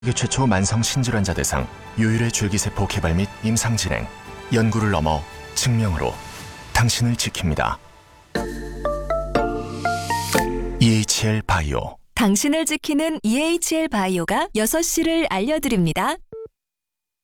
세계 최초 만성 신질환자 대상 유일의 줄기세포 개발 및 임상 진행, 연구를 넘어 증명으로 당신을 지킵니다. EHL 바이오. 당신을 지키는 EHL 바이오가 6시를 알려드립니다.